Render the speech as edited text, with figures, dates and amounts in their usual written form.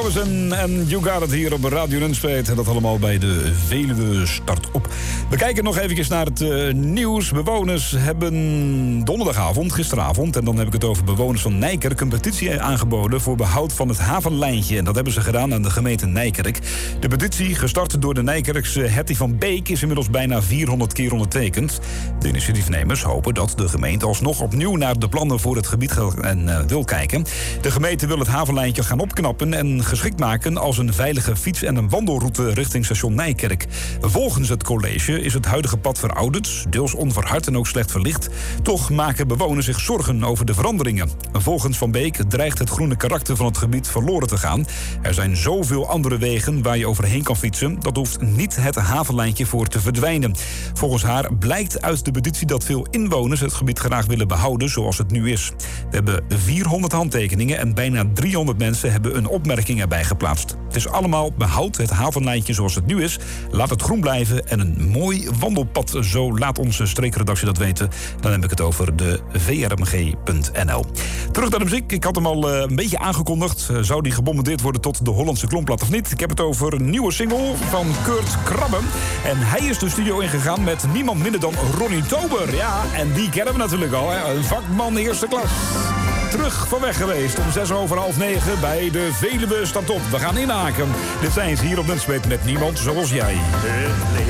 Morrison en You Got It hier op Radio Nunspeet. En dat allemaal bij de Veluwe Start Op. We kijken nog even naar het nieuws. Bewoners hebben donderdagavond, gisteravond... en dan heb ik het over bewoners van Nijkerk... een petitie aangeboden voor behoud van het havenlijntje. En dat hebben ze gedaan aan de gemeente Nijkerk. De petitie, gestart door de Nijkerkse Hetty van Beek... is inmiddels bijna 400 keer ondertekend. De initiatiefnemers hopen dat de gemeente alsnog opnieuw... naar de plannen voor het gebied wil kijken. De gemeente wil het havenlijntje gaan opknappen... en geschikt maken als een veilige fiets- en een wandelroute... richting station Nijkerk. Volgens het college is het huidige pad verouderd... deels onverhard en ook slecht verlicht. Toch maken bewoners zich zorgen over de veranderingen. Volgens Van Beek dreigt het groene karakter van het gebied verloren te gaan. Er zijn zoveel andere wegen waar je overheen kan fietsen. Dat hoeft niet het havenlijntje voor te verdwijnen. Volgens haar blijkt uit de petitie dat veel inwoners het gebied graag willen behouden zoals het nu is. We hebben 400 handtekeningen en bijna 300 mensen hebben een opmerking erbij geplaatst. Het is allemaal behoud het havenlijntje zoals het nu is. Laat het groen blijven en een mooi wandelpad. Zo laat onze streekredactie dat weten. Dan heb ik het over de vrmg.nl. Terug naar de muziek. Ik had hem al een beetje aangekondigd. Zou die gebombardeerd worden tot de Hollandse Klomplaat of niet? Ik heb het over een nieuwe single van Kurt Krabbe. En hij is de studio ingegaan met niemand minder dan Ronnie Tober. Ja, en die kennen we natuurlijk al. Hè? Een vakman eerste klas. Terug van weg geweest om 9:06 bij de Veluwe Start Op. We gaan inhaken. Dit zijn ze hier op Nunspeet met niemand zoals jij.